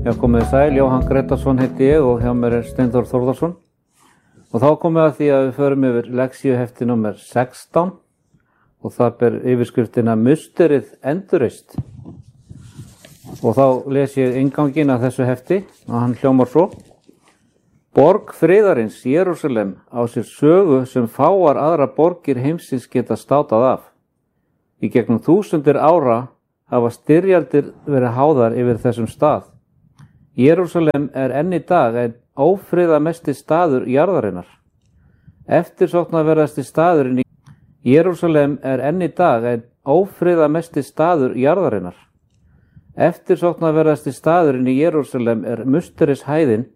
Já, komið sæl, Jóhann Gretarsson heiti ég og hjá mér Steindór Þórðarsson. Og þá komum við að því að við förum yfir lexíuhefti númer 16 og það ber yfirskriftina Musterið endurreist. Og þá les ég innganginn að þessu hefti og hann hljómar svo. Borg friðarins, Jerúsalem, á sér sögu sem fáar aðra borgir heimsins geta státað af. Í gegnum þúsundir ára hafa styrjaldir verið háðar yfir þessum stað. Jerúsalem enn í dag en ófriðamesti staður jarðarinnar. Eftirsóknarverðasti staðurinn í Jerúsalem enn í dag en ófriðamesti staður jarðarinnar. Eftirsóknarverðasti staðurinn í Jerúsalem Musterishæðin